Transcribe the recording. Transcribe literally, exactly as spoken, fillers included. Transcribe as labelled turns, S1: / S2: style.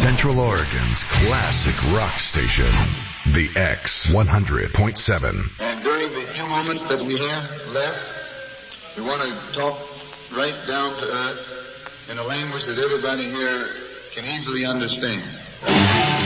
S1: Central Oregon's classic rock station, the X one hundred point seven.
S2: And during the few moments that we have left, we want to talk right down to earth in a language that everybody here can easily understand.